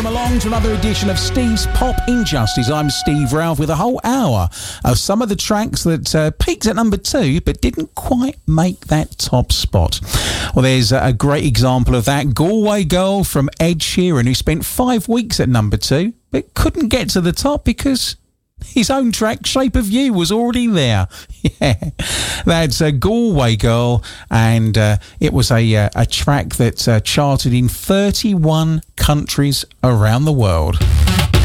welcome along to another edition of Steve's Pop Injustice. I'm Steve Ralph with a whole hour of some of the tracks that peaked at number 2 but didn't quite make that top spot. Well, there's a great example of that. Galway Girl from Ed Sheeran, who spent 5 weeks at number 2 but couldn't get to the top because his own track, Shape of You, was already there. Yeah, that's Galway Girl, and it was a track that charted in 31 countries around the world.